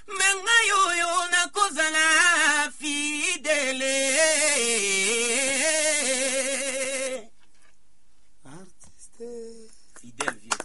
mengayo yo na kozala fidèle. Artiste. Fidèle vieux.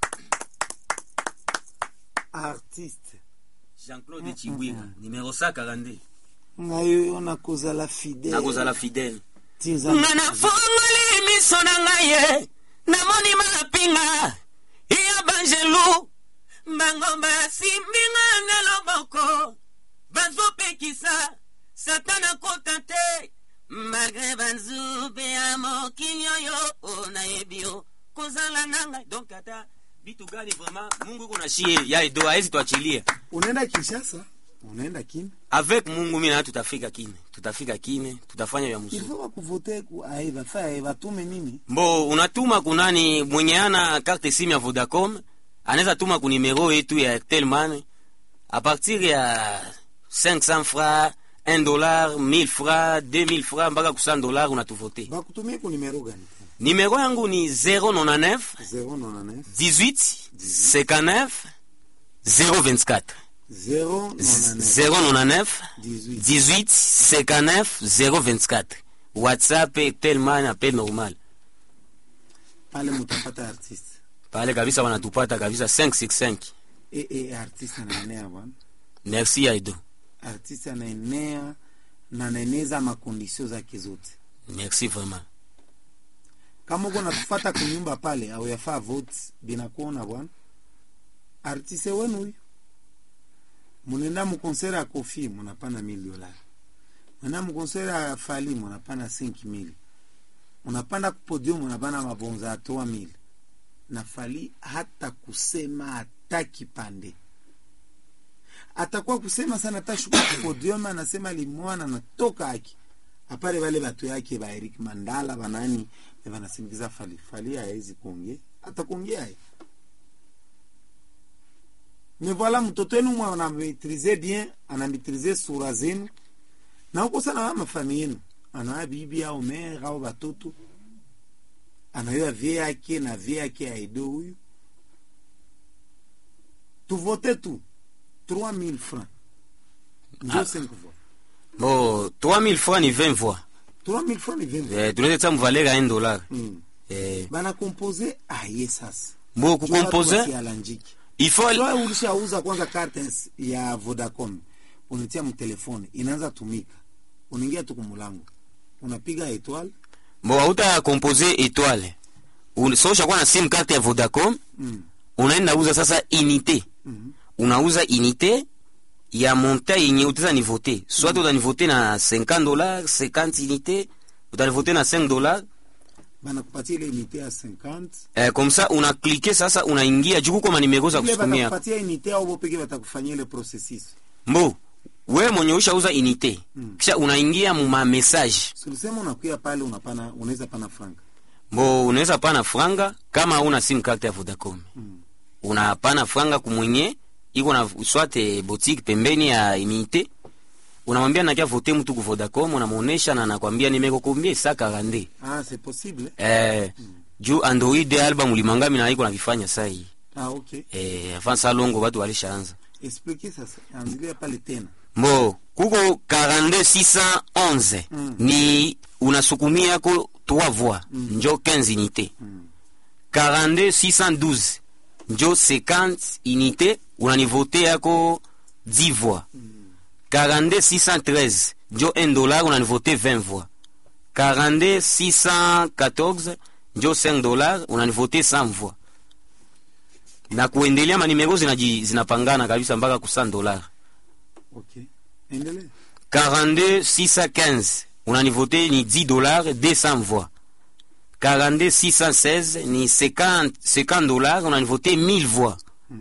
Artiste. Jean-Claude Chibwira, numéro 142. Ngayo na kozala fidèle. Na kozala fidèle. Ngana fongoli miso na ngaye. Na moni mapinga. Iya banjelu. Mangomba simbinga na loboko. Banzo pekisa. Satana kotate. Magre banzo pe amo kinyoyo. Ona ebio. Kozala nanga. Donc ata. Bitu gani vraiment. Mungu kuna shie. Ya ido haezi tuachilia. Unaenda Kinshasa? Unaenda kine? Avec Mungu mina tutafika kine. Tutafika kine. Tutafanya ya mzuri. Ilifaa kuvote ku aiva. Faya tume nini? Mbo unatuma kunani mwenye ana carte SIM ya Vodacom. Anaweza tuma ku numero yetu ya Telman. A partir ya 500 francs, $1, 1000 francs, 2000 francs, mpaka ku $100 unatuvote. Bakutumie ku numero gani? Numero yangu ni 099 099 18 59 024. 099 18 59 024. WhatsApp Telman appel normal. Pale mutapata artiste. Pale kabisa wanatupata kabisa 565. Artiste anaenea bwana. Merci Aido. Artiste anaenea na anaeneza makondisio zake zote. Merci vraiment. Kama uko natufuata kunyumba pale au yafaa vote binakuona bwana. Artiste wenu huyu. Munenda mu concert ya Kofi munapana $1,000. Munenda mu concert ya Fally munapana 5,000. Unapanda ku podium unapana mabonza 3,000. Na Fally hata kusema hata kipande. Atakuwa kusema sana tashuka ku podium anasema limwana natoka haki. Apare wale watu yake ba Eric Mandala banani wanasindikiza Fally. Fally haezi kuongea. Atakuongea yeye. Mais voilà, mtoto wenu mwa ana maîtriser bien, ana maîtriser sura zenu. Na uko sana mama famille yenu. Ana bibi au mère au batoto. Ana vie yake na vie yake aido huyu. Tu vote tu 3,000 francs. Ndio 5 voix. Bon, 3,000 francs ni 20 voix. 3,000 francs ni 20 voix. Tunaweza tamu valer à $1. Bana composer yesas. Bon, ku composer il faut toi ulishauza kwanza cartes ya Vodacom. Unatia mu telefone, inaanza tumika. Unaingia tu kumulango. Unapiga étoile. Bon, uta composer étoile. Unasosha kwa na SIM carte ya Vodacom. Unaenda uza sasa unité. Unauza unité ya monta yenye utaweza ni voter. Soit utanivoter na $50, 50 unités, utanivoter na $5. Bana kupatia ile unité ya 50. Comme ça una cliquer sasa unaingia juu kwa manimero za kusukumia. Kupatia unité au bopeke batakufanyia ile processus. Mbo, wewe mwenye ushauza unité. Kisha unaingia mu message. Sulisema unakuya pale unaweza pana franga. Mbo, unaweza pana franga kama una SIM card ya Vodacom. Unapana franga kumwenye iko na swate boutique pembeni ya unité. Unamwambia nakia voter mtu ku Vodacom, unamuonesha na anakuambia nimeko combien ça 40. C'est possible. Juu Android album limangami na iko na vifanya sasa hii. Okay. Avant ça longo watu walishaanza. Expliquez sasa. Anzilia pale tena. Mbo, kuko 42611 ni unasukumia ko 3 voix, njo 15 unités. 42612 njo 50 unités, unanivote yako 10 voix. 42613 njo $1, unanivote 20 voix. 42614 njo $5, unanivote 100 voix. Na kuendelea manimero zinapangana kabisa mpaka ku $100. Okay. Endelea. 42615 unanivote ni $10, 200 voix. 42616 ni $50, unanivote 1000 voix.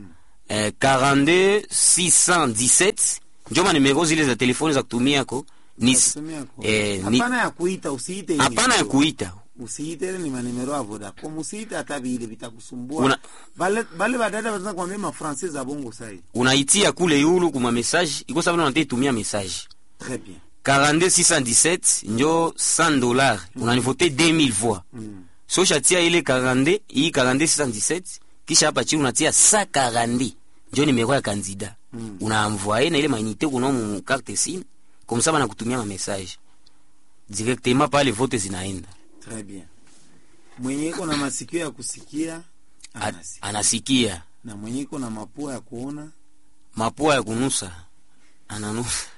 42617 ndio manimero zile za telefoni za kutumia ko ni hapana ya kuita, usiite. Hapana ya kuita. Usiite ni manimero ya Vodacom. Usiite hata vile vitakusumbua. Bale badada wanataka kuambia ma français za bongo sai. Unaitia kule yulu kuma message, iko sababu unataka message. Très bien. 42617 ndio $100, unanivote 2000 voix. So shatia ile 42, hii 42617 kisha hapa chini unatia 140. Ndio nimekuwa kandida. unaenvoyer na ile mainite kuno mu carte SIM, comme ça banakutumia ma message directement pale vote zinaenda. Très bien. Mwenye iko na masikio ya kusikia anasikia, na mwenye iko na mapua ya kuona, mapua ya kunusa ananusa,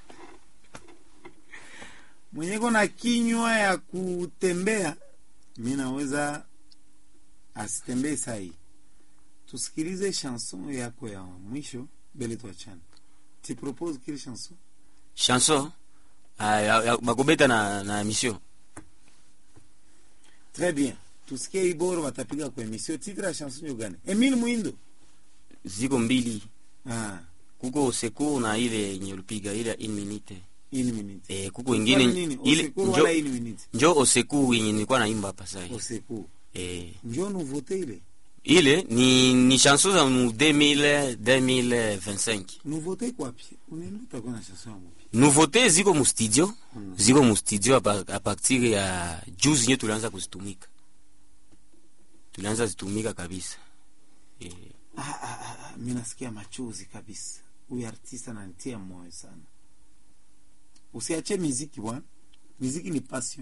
mwenye iko na kinywa ya kutembea, mimi naweza asitembee sahi. Tusikilize chanson yako ya mwisho bele tuachane. Tu proposes quelle chanson? Chanson bakobeta na mission. Très bien. Tusikie Iboro watapiga kwa emission. Titre ya chanson gani? Emile Muindo. Ziko mbili. Kuko Secours na ile yenye ulipiga ile 1 minute. 1 minute. Kuko ingine ile njo Secours yenye nilikuwa naimba hapa sasa. Secours. Njo nouveauté ile. Ile ni chanson za 2025. Nouveauté kwa pia. Unaenda kwa chanson mpya. Nouveauté ziko mu studio. Ziko mu studio a partir ya juzi nyewe tulianza kuzitumika. Tulianza zitumika kabisa. Mimi nasikia machozi kabisa. Huyu artista ananitia moyo sana. Usiache muziki bwana. Muziki ni passion.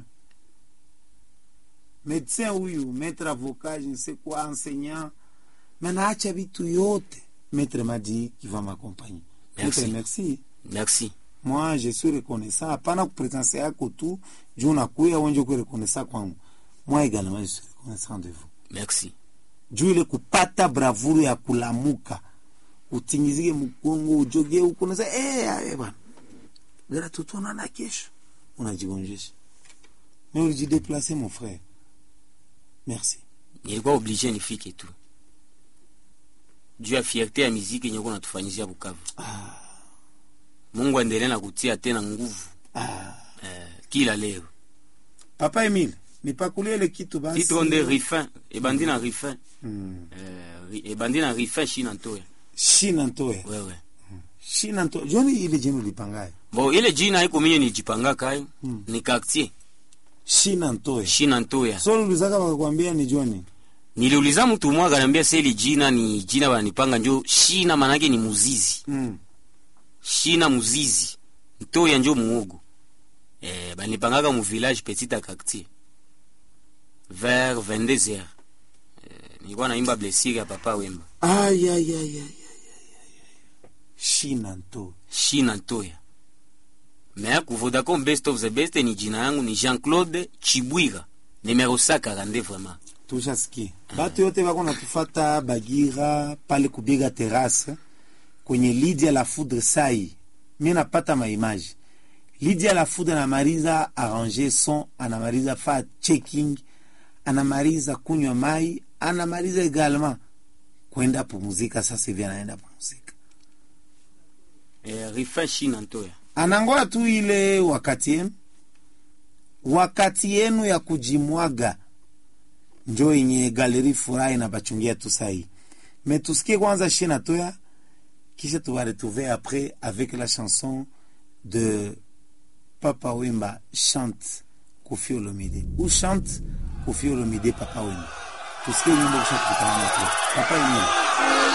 Médecin huyu, maître avocat, je ne sais quoi, enseignant. Menaacha vitu yote. Maître m'a dit qu'il va m'accompagner. Maître, merci. Merci. Moi, je suis reconnaissant. Hapana kupretense yako tu, juu nakuya wenje ku reconnaissant kwangu. Moi également, je suis reconnaissant de vous. Merci. Juu ile kupata bravuru ya kulamuka. Utingizike mkongo, ujoge, ukoneza, bwana. Gara tutona na kesho. Unajigonjesha. Mais ulijidéplacer mon frère. Merci. Nilikuwa obligé nifike tu. Juu ya fierté ya muziki yenye kuna tufanyizia Bukavu. Mungu aendelee na kutia tena nguvu. Kila leo. Papa Emile, nipakulie ile kitu basi. Titre de Rifin, ebandina Rifin. Ebandina Rifin Shina Ntoya. Shina Ntoya. Wewe. Shina Ntoya. Joni ile jina ulipangaye. Bo ile jina haiko mimi nijipanga kai, ni quartier. Shina Ntoya. Shina Ntoya. So ulizaka wakakwambia ni Johnny. Niliuliza mtu mmoja akaniambia seli jina ni jina wanipanga njo Shina manake ni muzizi. Shina muzizi. Ntoya njo muogo. Banipangaka mu village petit à quartier. Vers 22h. Nilikuwa naimba blessure ya Papa Wemba. Shina Ntoya. Shina Ntoya. Mais ku Vodacom best of the best ni jina yangu ni Jean-Claude Chibwira. Numero 142 vraiment. Tushasikia. Batu yote wako natufata Bagira pale kubiga terrasse kwenye Lydia la Foudre sai. Mimi napata maimaji. Lydia la Foudre anamaliza arranger son, anamaliza fa checking, anamaliza kunywa mai, anamaliza également kwenda pumzika. Sasa hivi anaenda pumzika. Rifin Shina Ntoya. Anangoa tu ile wakati yenu ya kujimwaga. Njoo yenye Galerie Furahi na bachungia tu sahi. Mais tusikie kwanza Shina Ntoya, kisha tu va retrouver après avec la chanson de Papa Wemba chante Koffi Olomide. Ou chante Koffi Olomide Papa Wemba. Tusikie nyimbo kisha tukutana. Papa Wemba.